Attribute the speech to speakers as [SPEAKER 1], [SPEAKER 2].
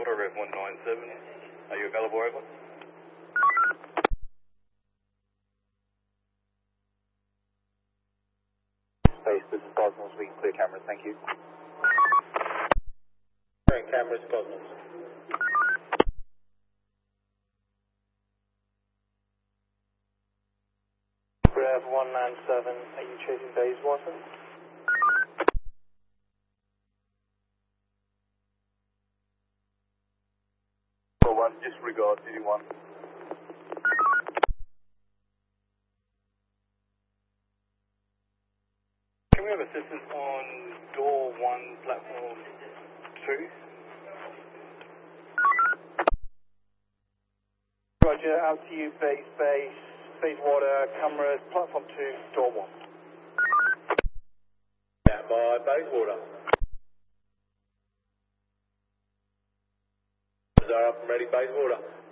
[SPEAKER 1] Bayswater, Rev 197. Are you available, over?
[SPEAKER 2] Space, this is Cosmos. We can clear cameras, thank you.
[SPEAKER 3] Clearing cameras, Cosmos.
[SPEAKER 4] Rev 197, are you chasing Bayswater?
[SPEAKER 2] One, disregard, anyone.
[SPEAKER 1] Can we have assistance on door 1, platform 2?
[SPEAKER 4] Roger, out to you, Bayswater, cameras, platform 2, door 1.
[SPEAKER 3] Stand by, Bayswater. Are up and ready, Bayswater.